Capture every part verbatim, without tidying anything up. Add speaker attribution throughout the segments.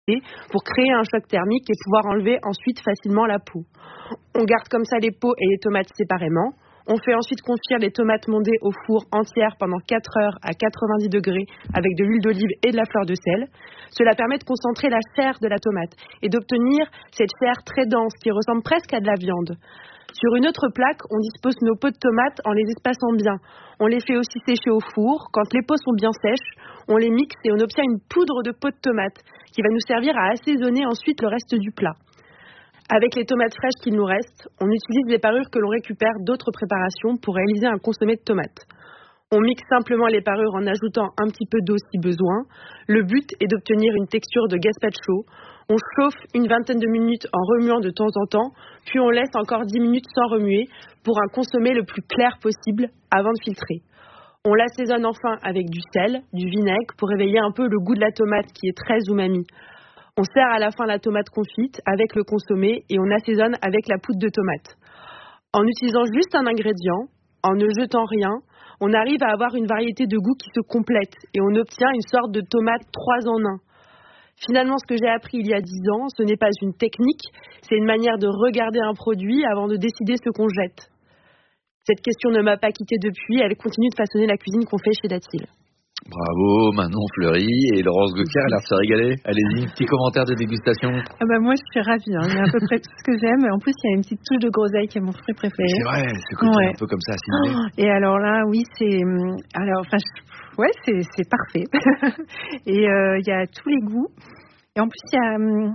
Speaker 1: pour créer un choc thermique et pouvoir enlever ensuite facilement la peau. On garde comme ça les peaux et les tomates séparément. On fait ensuite confire les tomates mondées au four entières pendant quatre heures à quatre-vingt-dix degrés avec de l'huile d'olive et de la fleur de sel. Cela permet de concentrer la chair de la tomate et d'obtenir cette chair très dense qui ressemble presque à de la viande. Sur une autre plaque, on dispose nos peaux de tomates en les espaçant bien. On les fait aussi sécher au four. Quand les peaux sont bien sèches, on les mixe et on obtient une poudre de peau de tomate qui va nous servir à assaisonner ensuite le reste du plat. Avec les tomates fraîches qu'il nous reste, on utilise les parures que l'on récupère d'autres préparations pour réaliser un consommé de tomates. On mixe simplement les parures en ajoutant un petit peu d'eau si besoin. Le but est d'obtenir une texture de gazpacho. On chauffe une vingtaine de minutes en remuant de temps en temps, puis on laisse encore dix minutes sans remuer pour un consommé le plus clair possible avant de filtrer. On l'assaisonne enfin avec du sel, du vinaigre pour réveiller un peu le goût de la tomate qui est très umami. On sert à la fin la tomate confite avec le consommé et on assaisonne avec la poudre de tomate. En utilisant juste un ingrédient, en ne jetant rien, on arrive à avoir une variété de goûts qui se complète et on obtient une sorte de tomate trois en un. Finalement, ce que j'ai appris il y a dix ans, ce n'est pas une technique, c'est une manière de regarder un produit avant de décider ce qu'on jette. Cette question ne m'a pas quittée depuis, elle continue de façonner la cuisine qu'on fait chez Datil.
Speaker 2: Bravo Manon Fleury et Laurence Gautier, elle a l'air de se régaler. Allez-y, petit commentaire de dégustation.
Speaker 3: Ah bah moi je suis ravie, hein. Il y a à peu près tout ce que j'aime. En plus il y a une petite touche de groseille qui est mon fruit préféré.
Speaker 2: C'est vrai, ce côté ouais. Un peu comme ça assimilé.
Speaker 3: Oh, et alors là oui c'est, alors enfin ouais c'est c'est parfait. Et euh, il y a tous les goûts. Et en plus il y a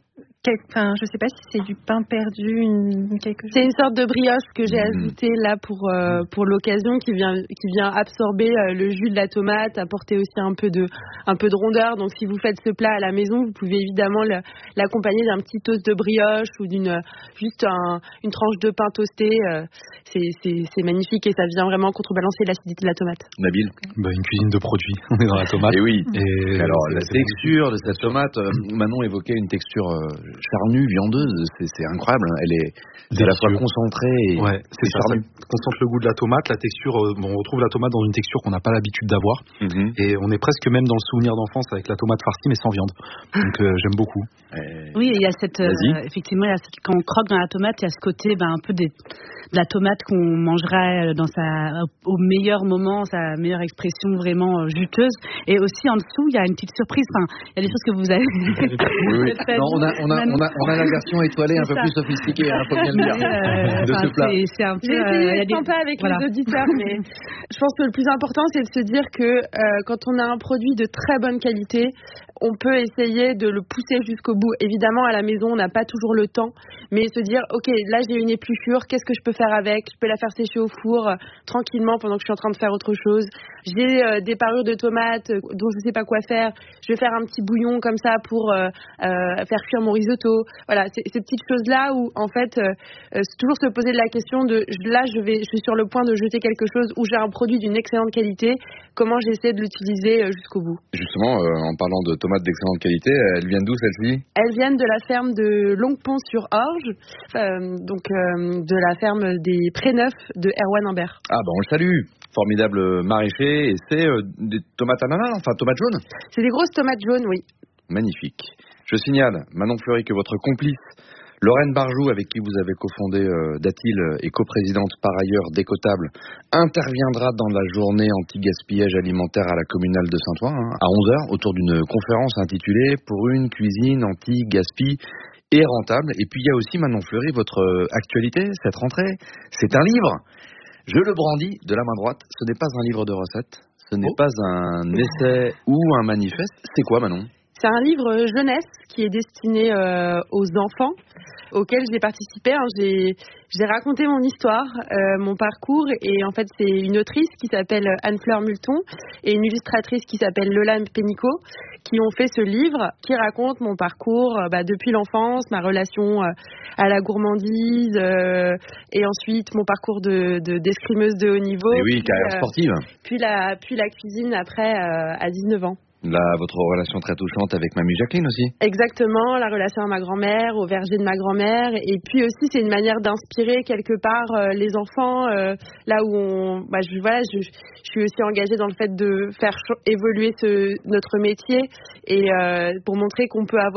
Speaker 3: Enfin, je sais pas si c'est du pain perdu, une, quelque chose.
Speaker 1: C'est une sorte de brioche que j'ai mmh. ajouté là pour euh, pour l'occasion, qui vient qui vient absorber euh, le jus de la tomate, apporter aussi un peu de un peu de rondeur. Donc si vous faites ce plat à la maison, vous pouvez évidemment le, l'accompagner d'un petit toast de brioche ou d'une juste un, une tranche de pain toasté. Euh, c'est c'est c'est magnifique et ça vient vraiment contrebalancer l'acidité de la tomate.
Speaker 2: Nabil,
Speaker 4: bah, une cuisine de produits. On est dans la tomate.
Speaker 2: Et oui.
Speaker 4: Et
Speaker 2: alors la texture de cette tomate, euh, Manon évoquait une texture euh, charnue, viandeuse, c'est, c'est incroyable. Elle est, c'est à la fois concentrée et,
Speaker 4: ouais, c'est
Speaker 2: et
Speaker 4: ça,
Speaker 2: charnue.
Speaker 4: Ça concentre le goût de la tomate, la texture. Euh, bon, on retrouve la tomate dans une texture qu'on n'a pas l'habitude d'avoir, mm-hmm. et on est presque même dans le souvenir d'enfance avec la tomate farcie mais sans viande. Donc euh, j'aime beaucoup.
Speaker 5: Et... Oui, il y a cette, euh, effectivement, il y a cette, quand on croque dans la tomate, il y a ce côté, ben, un peu des, de la tomate qu'on mangerait dans sa, au meilleur moment, sa meilleure expression vraiment juteuse. Et aussi en dessous, il y a une petite surprise. Enfin, il y a des choses que vous avez.
Speaker 2: Oui, oui. Non, on a, on a, on a, on a la version étoilée un peu ça. Plus sophistiquée, hein, faut bien le dire, euh, de ce plat.
Speaker 1: C'est, c'est un peu, J'ai essayé d'être sympa des... avec voilà. les auditeurs, mais je pense que le plus important, c'est de se dire que euh, quand on a un produit de très bonne qualité, on peut essayer de le pousser jusqu'au bout. Évidemment, à la maison, on n'a pas toujours le temps, mais se dire, ok, là j'ai une épluchure, qu'est-ce que je peux faire avec ? Je peux la faire sécher au four euh, tranquillement pendant que je suis en train de faire autre chose. J'ai euh, des parures de tomates euh, dont je ne sais pas quoi faire. Je vais faire un petit bouillon comme ça pour euh, euh, faire cuire mon risotto. Voilà, c'est, ces petites choses-là où, en fait, euh, euh, c'est toujours se poser la question de, là, je vais, je suis sur le point de jeter quelque chose où j'ai un produit d'une excellente qualité. Comment j'essaie de l'utiliser euh, jusqu'au bout ?
Speaker 2: Justement, euh, en parlant de tomates d'excellente qualité, elles viennent d'où celles-ci ?
Speaker 1: Elles viennent de la ferme de Longpont-sur-Orge, euh, donc euh, de la ferme des Préneufs de Erwan Imbert.
Speaker 2: Ah ben on le salue, formidable maraîcher, et c'est euh, des tomates ananas, enfin tomates jaunes ?
Speaker 1: C'est des grosses tomates jaunes, oui.
Speaker 2: Magnifique. Je signale, Manon Fleury, que votre complice Lorraine Barjou, avec qui vous avez cofondé euh, Datil et coprésidente par ailleurs d'Écotable, interviendra dans la journée anti-gaspillage alimentaire à la communale de Saint-Ouen, hein, à onze heures, autour d'une conférence intitulée « Pour une cuisine anti-gaspi et rentable ». Et puis il y a aussi, Manon Fleury, votre actualité, cette rentrée, c'est un livre. Je le brandis de la main droite, ce n'est pas un livre de recettes, ce n'est oh. pas un essai ou un manifeste. C'est quoi, Manon ?
Speaker 1: C'est un livre jeunesse qui est destiné euh, aux enfants, auquel j'ai participé. Hein. J'ai, j'ai raconté mon histoire, euh, mon parcours, et en fait c'est une autrice qui s'appelle Anne-Fleur Multon et une illustratrice qui s'appelle Lola Pénicaud qui ont fait ce livre qui raconte mon parcours euh, bah, depuis l'enfance, ma relation euh, à la gourmandise, euh, et ensuite mon parcours de, de, d'escrimeuse de haut niveau.
Speaker 2: Et oui,
Speaker 1: puis,
Speaker 2: carrière sportive.
Speaker 1: Euh, puis, la, puis la cuisine après euh, à dix-neuf ans.
Speaker 2: Là, votre relation très touchante avec Mamie Jacqueline aussi.
Speaker 1: Exactement, la relation à ma grand-mère, au verger de ma grand-mère. Et puis aussi, c'est une manière d'inspirer quelque part euh, les enfants. Euh, là où on... Bah, je, voilà, je, je suis aussi engagée dans le fait de faire évoluer ce, notre métier. Et euh, pour montrer qu'on peut avoir